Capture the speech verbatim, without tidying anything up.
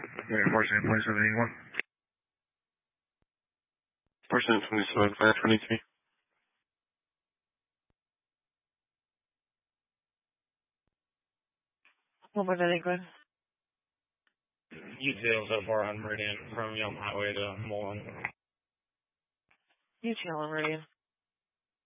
Yeah, fourteen twenty-seven eighty-one. fourteen twenty-seven five twenty-three. What was that, England? U T L so far on Meridian from Yelm Highway to Mullen. U T L on Meridian.